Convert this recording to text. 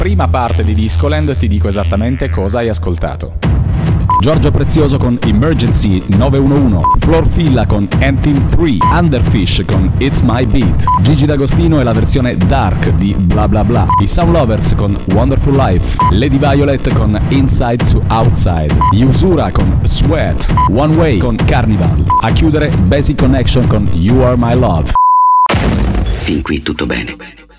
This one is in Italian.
prima parte di Discoland ti dico esattamente cosa hai ascoltato. Giorgio Prezioso con Emergency 911, Florfilla con Anthem 3, Underfish con It's My Beat, Gigi D'Agostino e la versione Dark di Bla Bla Bla, i Sound Lovers con Wonderful Life, Lady Violet con Inside to Outside, Usura con Sweat, One Way con Carnival, a chiudere Basic Connection con You Are My Love. Fin qui tutto bene.